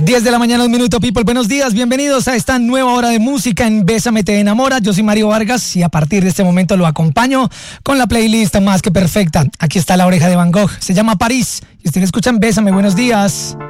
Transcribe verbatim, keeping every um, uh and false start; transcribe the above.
diez de la mañana, un minuto, people. Buenos días, bienvenidos a esta nueva hora de música en Bésame Te Enamora. Yo soy Mario Vargas y a partir de este momento lo acompaño con la playlist más que perfecta. Aquí está La Oreja de Van Gogh, se llama París y ustedes escuchan Bésame. Buenos días.